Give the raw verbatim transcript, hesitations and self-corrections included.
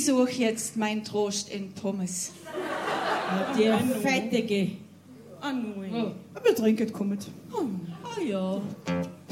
suche jetzt meinen Trost in Pommes. Ja, die fettige. Ah, nein. Oh. Aber trinket kommt. Ah ja.